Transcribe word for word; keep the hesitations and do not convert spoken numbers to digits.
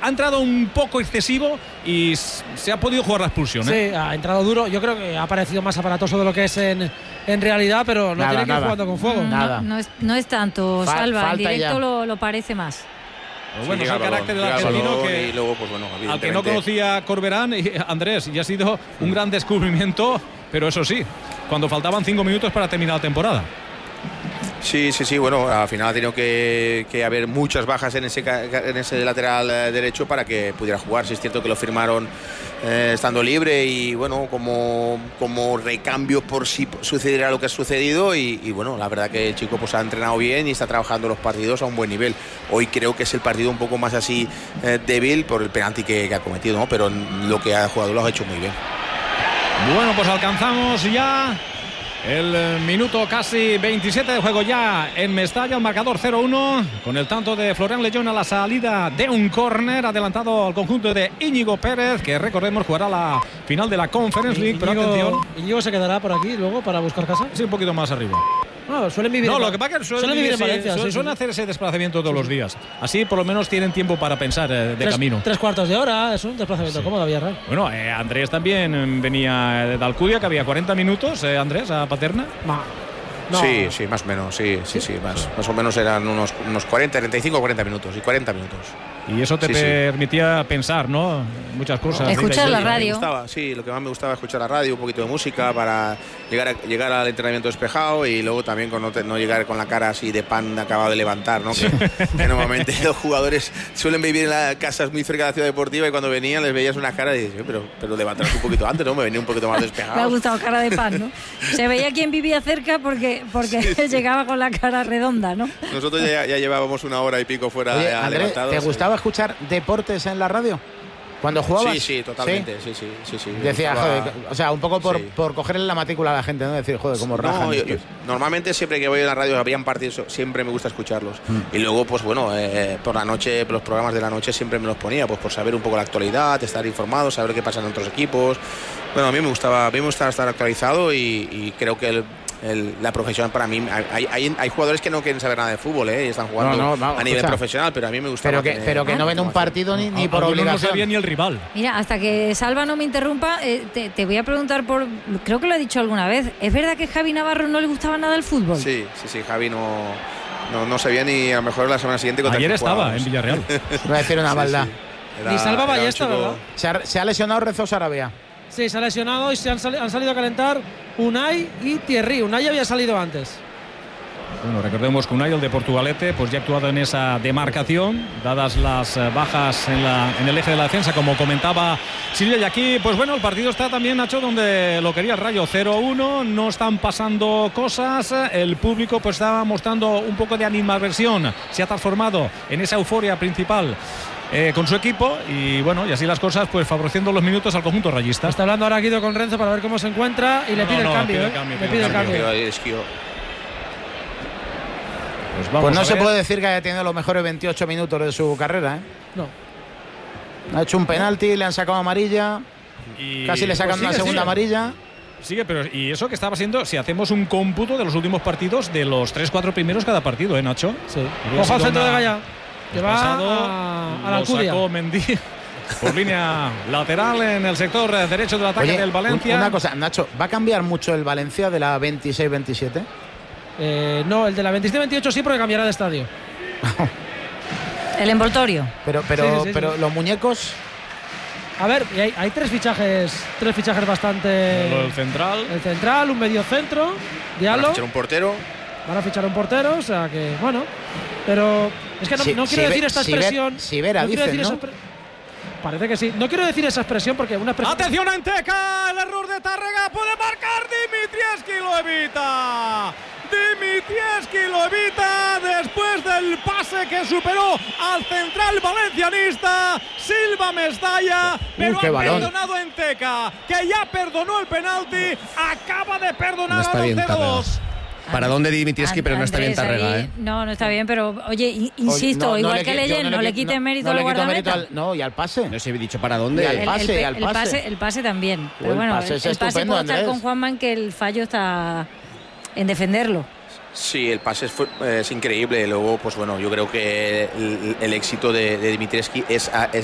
ha entrado un poco excesivo y se ha podido jugar la expulsión, ¿eh? Sí, ha entrado duro. Yo creo que ha parecido más aparatoso de lo que es en, en realidad, pero no nada, tiene que ir jugando con fuego. No, nada. No, es, no es tanto, Fa Salva. En directo lo, lo parece más. Pues bueno, sí, es el carácter del argentino que, y luego, pues bueno, al que no conocía Corberán, y Andrés, y ha sido un gran descubrimiento, pero eso sí, cuando faltaban cinco minutos para terminar la temporada. Sí, sí, sí, bueno, al final ha tenido que, que haber muchas bajas en ese, en ese lateral derecho para que pudiera jugar. Sí, es cierto que lo firmaron eh, estando libre y bueno, como, como recambio por si sucediera lo que ha sucedido y, y bueno, la verdad que el chico pues ha entrenado bien y está trabajando los partidos a un buen nivel. Hoy creo que es el partido un poco más así eh, débil por el penalti que, que ha cometido, ¿no? Pero lo que ha jugado lo ha hecho muy bien. Bueno, pues alcanzamos ya el minuto casi veintisiete de juego ya en Mestalla, el marcador cero uno, con el tanto de Florian León a la salida de un córner adelantado al conjunto de Íñigo Pérez, que recordemos jugará la final de la Conference League. Pero atención, Íñigo se quedará por aquí luego para buscar casa. Sí, un poquito más arriba. No, suelen vivir. No, lo que pasa es que suelen, suelen vivir en Valencia. Sí, sí, suelen sí. hacer ese desplazamiento todos sí, los días. Así por lo menos tienen tiempo para pensar eh, de tres, camino. Tres cuartos de hora, es un desplazamiento sí. cómodo a Villarreal. Bueno, eh, Andrés también venía de Alcudia, que había cuarenta minutos, eh, Andrés, a Paterna. Ma. No. Sí, sí, más o menos, sí, sí, sí, sí más, más o menos eran unos, unos cuarenta, treinta y cinco o cuarenta minutos y cuarenta minutos. Y eso te sí, permitía sí. pensar, ¿no? Muchas cosas. Escuchar la radio. Me gustaba, sí, lo que más me gustaba es escuchar la radio, un poquito de música para llegar, a, llegar al entrenamiento despejado y luego también con no, te, no llegar con la cara así de pan acabado de levantar, ¿no? Que, que normalmente los jugadores suelen vivir en las casas muy cerca de la ciudad deportiva y cuando venían les veías una cara y dices, pero, pero levantaros un poquito antes, ¿no? Me venía un poquito más despejado. Me ha gustado cara de pan, ¿no? Se veía quién vivía cerca porque, porque sí, sí. llegaba con la cara redonda, ¿no? Nosotros ya, ya llevábamos una hora y pico fuera. Oye, ya Andrés, levantados. ¿te gustaba escuchar deportes en la radio? ¿Cuando jugabas? Sí, sí, totalmente, sí, sí, sí, sí, sí. Decía, gustaba... joder, o sea, un poco por, sí. por cogerle la matrícula a la gente, ¿no? Decir, joder, cómo rajan. No, yo, yo, estos. normalmente siempre que voy a la radio habían partidos, siempre me gusta escucharlos. Mm. Y luego, pues bueno, eh, por la noche, los programas de la noche siempre me los ponía, pues por saber un poco la actualidad, estar informado, saber qué pasa en otros equipos. Bueno, a mí me gustaba, a mí me gustaba estar actualizado y, y creo que el, el, la profesión para mí, hay, hay, hay jugadores que no quieren saber nada de fútbol, ¿eh? Y están jugando no, no, no, a nivel escucha. profesional, pero a mí me gusta. Pero que, tener, pero que no ven un partido ni, ni por obligación. No sabía ni el rival. Mira, hasta que Salva no me interrumpa, eh, te, te voy a preguntar por, creo que lo he dicho alguna vez, ¿es verdad que Javi Navarro no le gustaba nada el fútbol? Sí, sí, sí, Javi no, no, no sabía ni a lo mejor la semana siguiente. Ayer estaba en Villarreal. Voy a decir una maldad. Sí, sí. Ni Salva Ballesta, ¿verdad? Se ha, se ha lesionado Rezo Sarabia. Sí, se ha lesionado y se han, sali han salido a calentar Unai y Thierry. Unai había salido antes. Bueno, recordemos que Unai, el de Portugalete, pues ya ha actuado en esa demarcación, dadas las bajas en, la, en el eje de la defensa, como comentaba Silvia. Y aquí, pues bueno, el partido está también, Nacho, donde lo quería el Rayo. Cero uno, no están pasando cosas. El público pues estaba mostrando un poco de animadversión. Se ha transformado en esa euforia principal Eh, con su equipo y bueno, y así las cosas, pues favoreciendo los minutos al conjunto rayista. Está hablando ahora Guido con Renzo para ver cómo se encuentra y le no, pide, no, el cambio, pide ¿eh? el cambio. Le pide el cambio. Pues, vamos pues no se puede decir que haya tenido los mejores veintiocho minutos de su carrera, ¿eh? No. Ha hecho un penalti, le han sacado amarilla, y casi le sacan pues sigue, una segunda sigue. amarilla. Sigue, pero y eso que estaba siendo, si hacemos un cómputo de los últimos partidos, de los tres cuatro primeros cada partido, ¿eh, Nacho? Sí. Ojo al centro una... de Gaya. Que va pasado, a, a la Alcudia. Sacó Mendy por línea lateral en el sector derecho del ataque. Oye, del Valencia. Una cosa, Nacho, ¿va a cambiar mucho el Valencia de la veintiséis veintisiete? Eh, no, el de la veintiséis veintiocho sí, porque cambiará de estadio. El envoltorio. Pero, pero, sí, sí, sí, pero sí. Los muñecos. A ver, hay, hay tres fichajes, tres fichajes bastante. El central. El central, un medio centro, Diallo. Van a fichar un portero. Van a fichar un portero, o sea que, bueno. Pero es que no, si, no quiero si decir ve, esta expresión. Si Vera, no dicen, decir ¿no? esa Parece que sí. No quiero decir esa expresión porque una expresión. ¡Atención a Enteca! El error de Tárrega puede marcar. Dimitrievski lo evita. Dimitrievski lo evita después del pase que superó al central valencianista Silva Mestalla, pero uh, ha balón. perdonado Enteca, que ya perdonó el penalti, acaba de perdonar no a los cero dos. Para dónde Dimitrievski, pero no está bien Tárrega, ¿eh? No, no está bien, pero oye, insisto, oye, no, igual no que Leyen, no, no, no le quiten mérito no al guardameta. Al, no, y al pase. No se he dicho para dónde. Y al pase, el, el, al el, pase. pase. El pase también. Pero el bueno, pase el, el pase puedo estar con Juanman, que el fallo está en defenderlo. Sí, el pase es, es increíble. Luego, pues bueno, yo creo que el, el éxito de, de Dimitrievski es, es